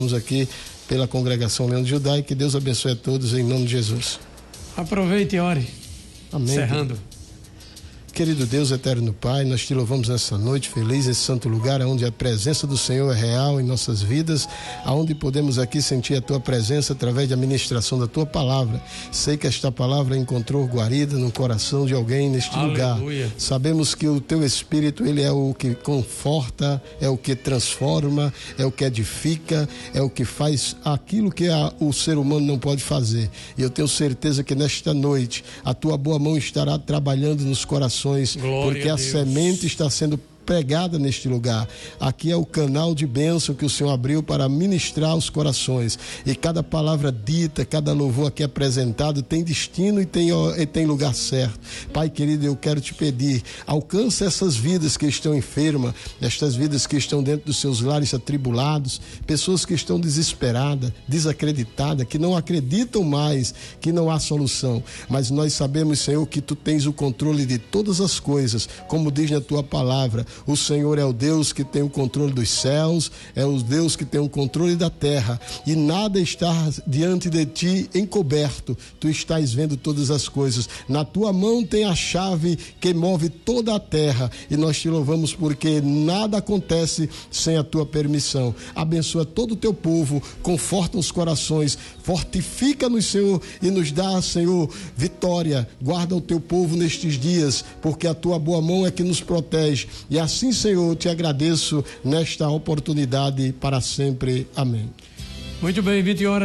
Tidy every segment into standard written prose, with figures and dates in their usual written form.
aqui pela congregação Leão de Judá e que Deus abençoe a todos em nome de Jesus. Aproveite e ore. Amém. Encerrando. Querido Deus, eterno Pai, nós te louvamos nessa noite, feliz esse santo lugar, onde a presença do Senhor é real em nossas vidas, aonde podemos aqui sentir a tua presença através da ministração da tua palavra. Sei que esta palavra encontrou guarida no coração de alguém neste lugar. Sabemos que o teu Espírito, ele é o que conforta, é o que transforma, é o que edifica, é o que faz aquilo que o ser humano não pode fazer. E eu tenho certeza que nesta noite a tua boa mão estará trabalhando nos corações, porque a semente está sendo pregada neste lugar. Aqui é o canal de bênção que o Senhor abriu para ministrar os corações, e cada palavra dita, cada louvor aqui apresentado tem destino e tem lugar certo. Pai querido, eu quero te pedir, alcança essas vidas que estão enfermas, estas vidas que estão dentro dos seus lares atribulados, pessoas que estão desesperadas, desacreditadas, que não acreditam mais que não há solução, mas nós sabemos, Senhor, que tu tens o controle de todas as coisas, como diz na tua palavra. O Senhor é o Deus que tem o controle dos céus, é o Deus que tem o controle da terra, e nada está diante de ti encoberto. Tu estás vendo todas as coisas. Na tua mão tem a chave que move toda a terra, e nós te louvamos porque nada acontece sem a tua permissão. Abençoa todo o teu povo, conforta os corações, fortifica-nos, Senhor, e nos dá, Senhor, vitória. Guarda o teu povo nestes dias, porque a tua boa mão é que nos protege. E assim, Senhor, te agradeço nesta oportunidade para sempre. Amém. Muito bem,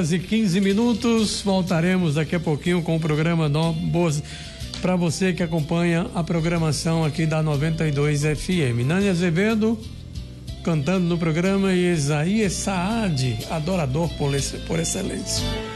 20h15. Voltaremos daqui a pouquinho com o programa Boas para você que acompanha a programação aqui da 92 FM. Nani Azevedo cantando no programa e Isaías Saad, adorador por excelência.